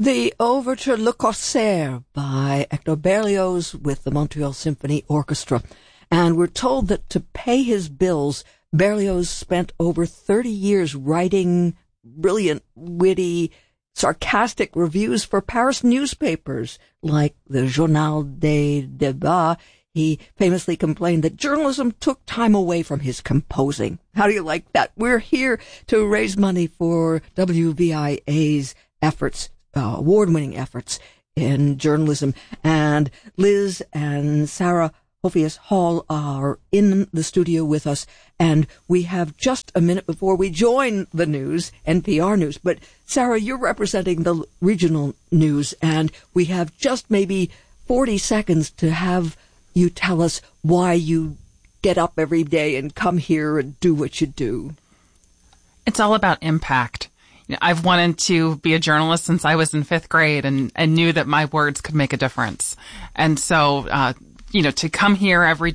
The Overture Le Corsaire by Hector Berlioz with the Montreal Symphony Orchestra. And we're told that to pay his bills, Berlioz spent over 30 years writing brilliant, witty, sarcastic reviews for Paris newspapers like the Journal des Débats. He famously complained that journalism took time away from his composing. How do you like that? We're here to raise money for WVIA's efforts, award-winning efforts in journalism. And Liz and Sarah Hophius Hall are in the studio with us, and we have just a minute before we join the news, NPR News. But Sarah, you're representing the regional news, and we have just maybe 40 seconds to have you tell us why you get up every day and come here and do what you do. It's all about impact. I've wanted to be a journalist since I was in 5th grade and knew that my words could make a difference. And so, to come here every